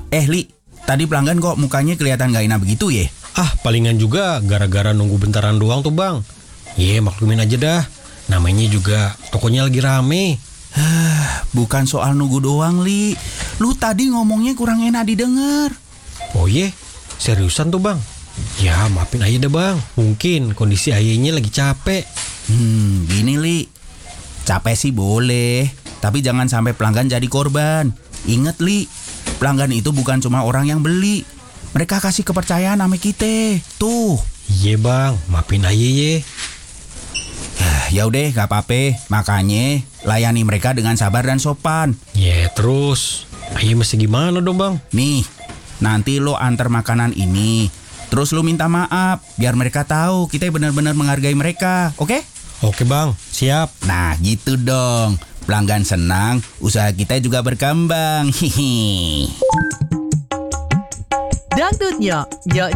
Li, tadi pelanggan kok mukanya kelihatan gak enak begitu ya? Palingan juga gara-gara nunggu bentaran doang tuh bang. Maklumin aja dah. Namanya juga tokonya lagi rame. Bukan soal nunggu doang, Li. Lu tadi ngomongnya kurang enak didengar. Oh seriusan tuh bang? Ya maafin aja deh bang. Mungkin kondisi ayahnya lagi capek. Gini Li, capek sih boleh, tapi jangan sampai pelanggan jadi korban. Ingat Li, pelanggan itu bukan cuma orang yang beli. Mereka kasih kepercayaan sama kita. Tuh. Iya bang, maafin aja ye. Ya udah, gak apa-apa. Makanya layani mereka dengan sabar dan sopan. Terus ayah mesti gimana dong bang? Nih, nanti lo antar makanan ini, terus lo minta maaf biar mereka tahu kita benar-benar menghargai mereka, oke? Oke bang, siap. Nah gitu dong. Pelanggan senang, usaha kita juga berkembang. Hihi. Dangdutnya, Nyok